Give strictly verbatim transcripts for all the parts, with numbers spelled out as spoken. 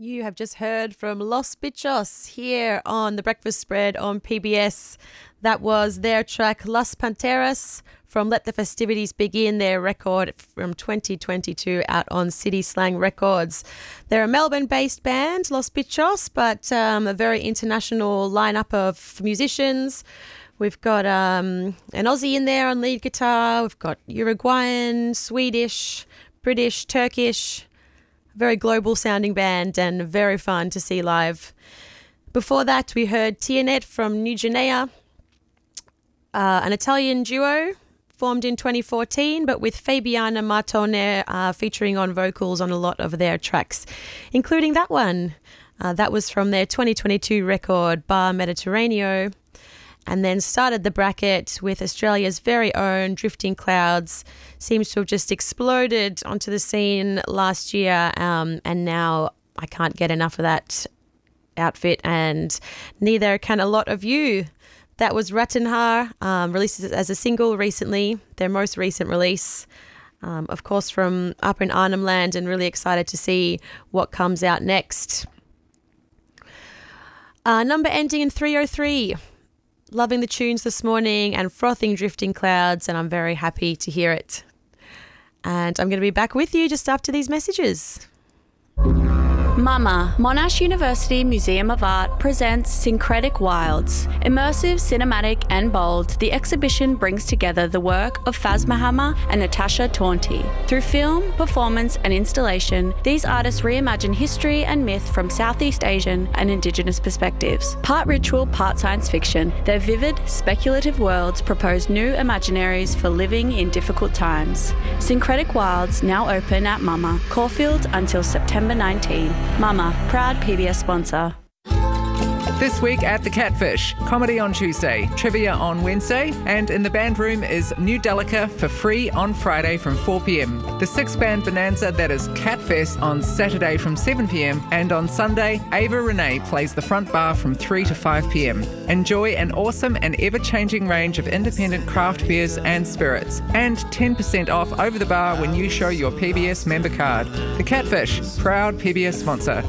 You have just heard from Los Bichos here on The Breakfast Spread on P B S. That was their track Las Panteras from Let the Festivities Begin, their record from twenty twenty-two out on City Slang Records. They're a Melbourne-based band, Los Bichos, but um, a very international lineup of musicians. We've got um, an Aussie in there on lead guitar. We've got Uruguayan, Swedish, British, Turkish. Very global sounding band and very fun to see live. Before that, we heard Tianet from New Guinea, uh, an Italian duo formed in twenty fourteen, but with Fabiana Martone uh, featuring on vocals on a lot of their tracks, including that one. Uh, that was from their twenty twenty-two record, Bar Mediterraneo. And then started the bracket with Australia's very own Drifting Clouds. Seems to have just exploded onto the scene last year, um, and now I can't get enough of that outfit, and neither can a lot of you. That was Rattenhar, um, released as a single recently, their most recent release, um, of course from up in Arnhem Land, and really excited to see what comes out next. Uh, number ending in three oh three. Loving the tunes this morning and frothing Drifting Clouds, and I'm very happy to hear it. And I'm going to be back with you just after these messages. Mama, Monash University Museum of Art presents Syncretic Wilds. Immersive, cinematic and bold, the exhibition brings together the work of Phasma Hammer and Natasha Taunty. Through film, performance and installation, these artists reimagine history and myth from Southeast Asian and Indigenous perspectives. Part ritual, part science fiction, their vivid, speculative worlds propose new imaginaries for living in difficult times. Syncretic Wilds now open at Mama, Caulfield until September nineteenth. Mama, proud P B S sponsor. This week at The Catfish, comedy on Tuesday, trivia on Wednesday, and in the band room is New Delica for free on Friday from four p.m. The six-band bonanza that is Catfest on Saturday from seven p.m. and on Sunday, Ava Renee plays the front bar from three to five p.m. Enjoy an awesome and ever-changing range of independent craft beers and spirits, and ten percent off over the bar when you show your P B S member card. The Catfish, proud P B S sponsor.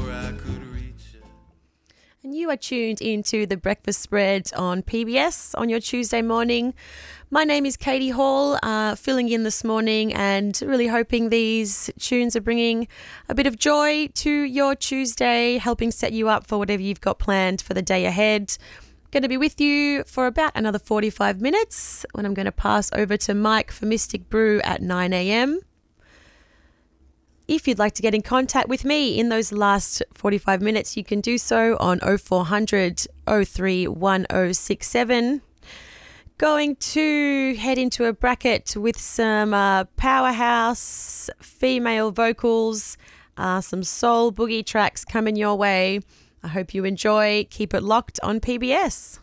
You are tuned into The Breakfast Spread on P B S on your Tuesday morning. My name is Katie Hall, uh, filling in this morning and really hoping these tunes are bringing a bit of joy to your Tuesday, helping set you up for whatever you've got planned for the day ahead. Going to be with you for about another forty-five minutes when I'm going to pass over to Mike for Mystic Brew at nine a.m. If you'd like to get in contact with me in those last forty-five minutes, you can do so on oh four hundred, oh three one oh six seven. Going to head into a bracket with some uh, powerhouse female vocals, uh, some soul boogie tracks coming your way. I hope you enjoy. Keep it locked on P B S.